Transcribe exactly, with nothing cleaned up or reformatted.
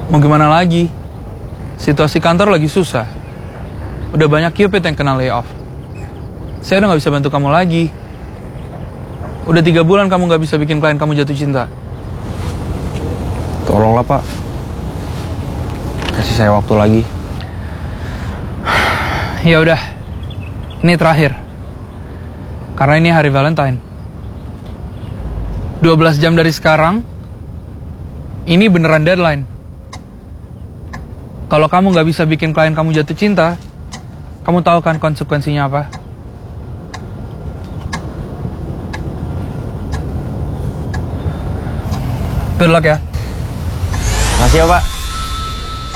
Mau gimana lagi? Situasi kantor lagi susah. Udah banyak Cupid yang kena layoff. Saya udah gak bisa bantu kamu lagi. Udah tiga bulan kamu gak bisa bikin klien kamu jatuh cinta. Tolonglah Pak, kasih saya waktu lagi. Ya udah, ini terakhir. Karena ini hari Valentine. dua belas jam dari sekarang, ini beneran deadline. Kalau kamu gak bisa bikin klien kamu jatuh cinta, kamu tahu kan konsekuensinya apa? Good luck ya. Makasih ya Pak.